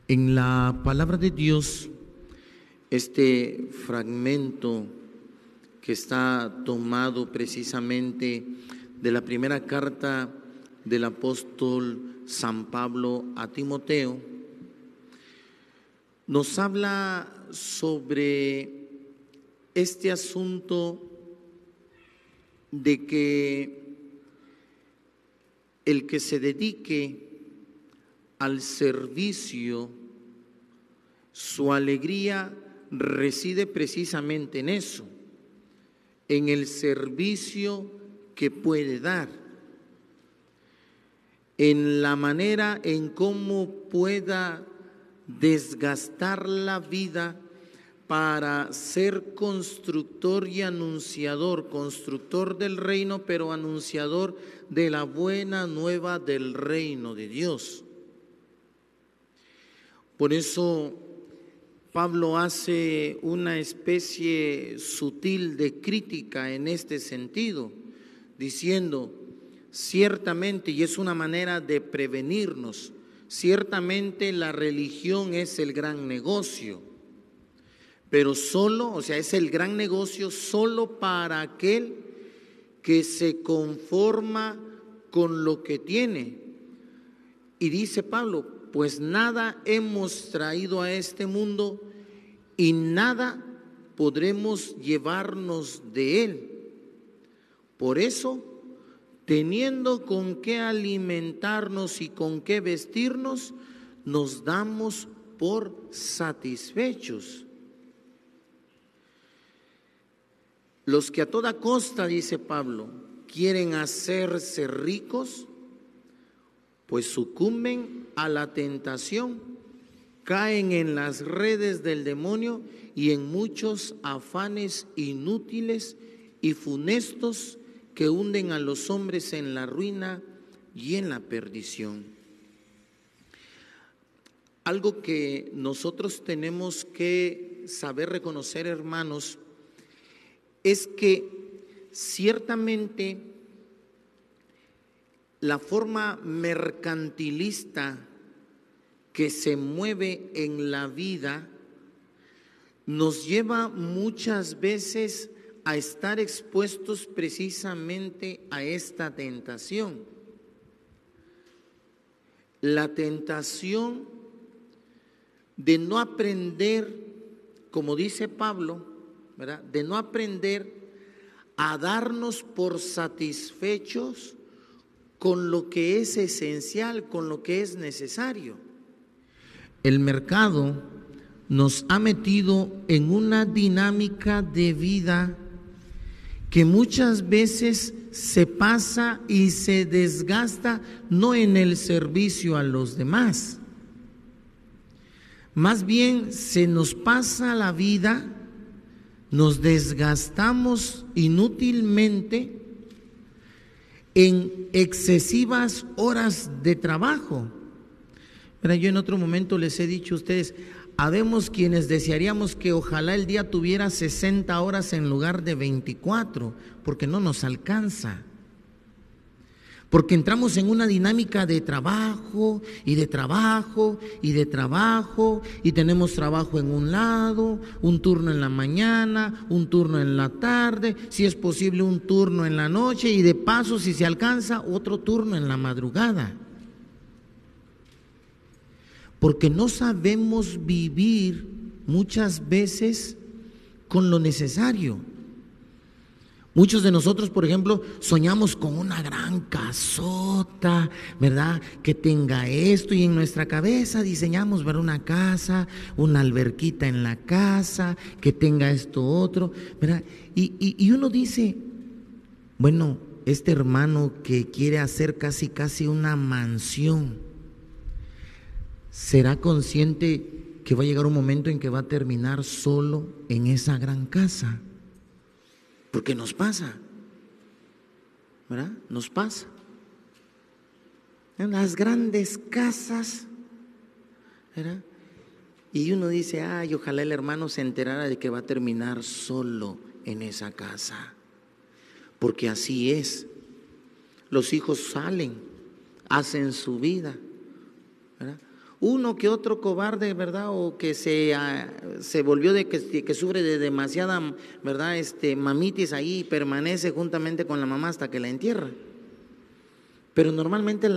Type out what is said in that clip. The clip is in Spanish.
En la palabra de Dios, este fragmento que está tomado precisamente de la primera carta del apóstol San Pablo a Timoteo, nos habla sobre este asunto de que el que se dedique al servicio, su alegría reside precisamente en eso, en el servicio que puede dar, en la manera en cómo pueda desgastar la vida para ser constructor y anunciador, constructor del reino, pero anunciador de la buena nueva del reino de Dios. Por eso Pablo hace una especie sutil de crítica en este sentido, diciendo, ciertamente, y es una manera de prevenirnos, ciertamente la religión es el gran negocio, pero solo, o sea, es el gran negocio solo para aquel que se conforma con lo que tiene. Y dice Pablo, pues nada hemos traído a este mundo y nada podremos llevarnos de él. Por eso, teniendo con qué alimentarnos y con qué vestirnos, nos damos por satisfechos. Los que a toda costa, dice Pablo, quieren hacerse ricos, pues sucumben a la tentación, caen en las redes del demonio y en muchos afanes inútiles y funestos que hunden a los hombres en la ruina y en la perdición. Algo que nosotros tenemos que saber reconocer, hermanos, es que ciertamente la forma mercantilista que se mueve en la vida nos lleva muchas veces a estar expuestos precisamente a esta tentación. La tentación de no aprender, como dice Pablo, ¿verdad?, de no aprender a darnos por satisfechos con lo que es esencial, con lo que es necesario. El mercado nos ha metido en una dinámica de vida que muchas veces se pasa y se desgasta no en el servicio a los demás, más bien se nos pasa la vida, nos desgastamos inútilmente en excesivas horas de trabajo. Pero yo en otro momento les he dicho a ustedes, habemos quienes desearíamos que ojalá el día tuviera 60 horas en lugar de 24, porque no nos alcanza. Porque entramos en una dinámica de trabajo y de trabajo y de trabajo, y tenemos trabajo en un lado, un turno en la mañana, un turno en la tarde, si es posible un turno en la noche, y de paso, si se alcanza, otro turno en la madrugada. Porque no sabemos vivir muchas veces con lo necesario. Muchos de nosotros, por ejemplo, soñamos con una gran casota, ¿verdad?, que tenga esto, y en nuestra cabeza diseñamos, ¿verdad?, una casa, una alberquita en la casa, que tenga esto otro, ¿verdad? Y uno dice, bueno, este hermano que quiere hacer casi una mansión, ¿será consciente que va a llegar un momento en que va a terminar solo en esa gran casa? Porque nos pasa, ¿verdad? Nos pasa. En las grandes casas, ¿verdad? Y uno dice, ay, ojalá el hermano se enterara de que va a terminar solo en esa casa. Porque así es. Los hijos salen, hacen su vida, ¿verdad? Uno que otro cobarde, ¿verdad? O que se volvió que sufre de demasiada, ¿verdad? Mamitis ahí y permanece juntamente con la mamá hasta que la entierra. Pero normalmente